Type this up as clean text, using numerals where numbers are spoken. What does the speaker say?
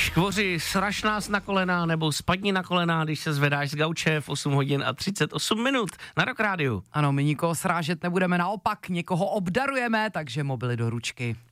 Škvoři, sraž nás na kolena nebo spadni na kolena, když se zvedáš z gauče v 8 hodin a 38 minut na Rock Rádiu. Ano, my nikoho srážet nebudeme, naopak někoho obdarujeme, takže mobily do ručky.